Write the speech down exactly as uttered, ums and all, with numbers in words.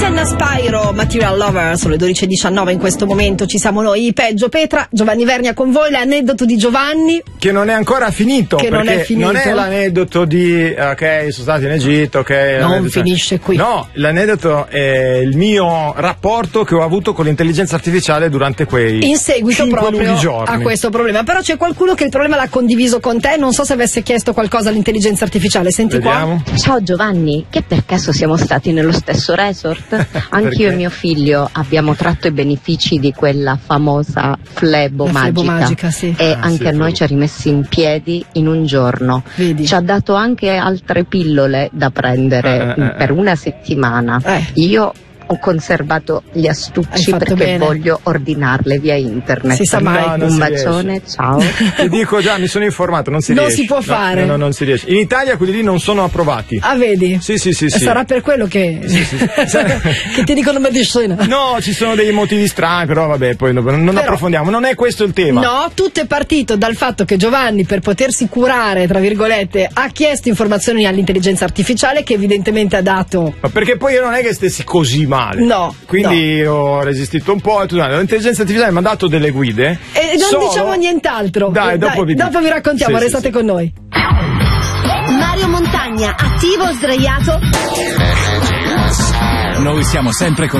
Senna Spyro, Material Lover, sono le dodici e diciannove in questo momento, ci siamo noi, peggio Petra, Giovanni Vernia con voi, l'aneddoto di Giovanni. Che non è ancora finito, che perché non è finito. Non è l'aneddoto di, ok, sono stato in Egitto, ok. Non finisce qui. No, l'aneddoto è il mio rapporto che ho avuto con l'intelligenza artificiale durante quei in seguito proprio giorni. a questo problema. Però c'è qualcuno che il problema l'ha condiviso con te, non so se avesse chiesto qualcosa all'intelligenza artificiale, senti. Vediamo. Qua. Ciao Giovanni, che per caso siamo stati nello stesso resort? Anch'io e mio figlio abbiamo tratto i benefici di quella famosa flebo La magica, flebo magica, sì. e Ah, anche sì, a noi flebo. ci ha rimessi in piedi in un giorno. Vedi? Ci ha dato anche altre pillole da prendere Eh, eh, eh. per una settimana. Eh. Io ho conservato gli Hai astucci fatto perché bene. voglio ordinarle via internet. Si sa mai. No, non Un si bacione, riesce. ciao. Ti dico già, mi sono informato, non si Non riesce. si può No, fare. No, no, non si riesce. In Italia quelli lì non sono approvati. Ah, vedi? Sì, sì, sì, sì. Sarà per quello che, che ti dicono medicina. No, ci sono dei motivi strani, però vabbè, poi non Però- approfondiamo, non è questo il tema. No, tutto è partito dal fatto che Giovanni, per potersi curare, tra virgolette, ha chiesto informazioni all'intelligenza artificiale che evidentemente ha dato. Ma perché poi io non è che stessi così male. No, Quindi ho resistito un po' e tutto. L'intelligenza artificiale mi ha dato delle guide. E non Solo- diciamo nient'altro. Dai, dopo vi dico. dopo vi raccontiamo, Sì, sì, restate sì. con noi. Mario Montagna, attivo o sdraiato? Noi siamo sempre con